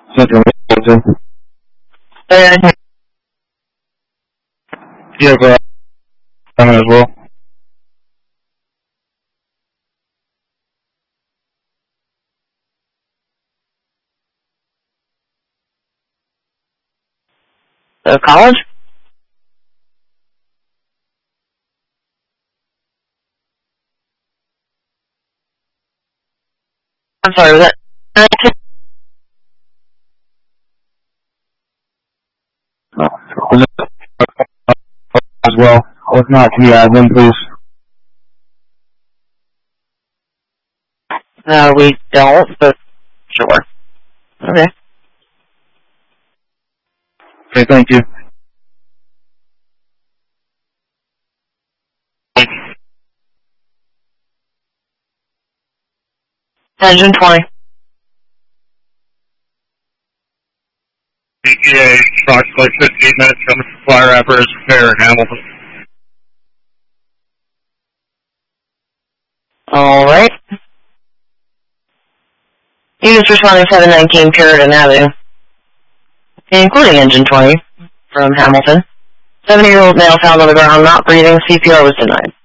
Central Milton. And You have coming as well. the college? I'm sorry, was that Was it as well? If not, can you add them, please? No, we don't, but sure. Okay. Okay, thank you. Engine 20. ETA, approximately 15 minutes coming from Fire Apparatus Repair in Hamilton. Alright. Units responding 719 Puritan Avenue, including Engine 20 from Hamilton. 70-year-old male found on the ground not breathing. CPR was denied.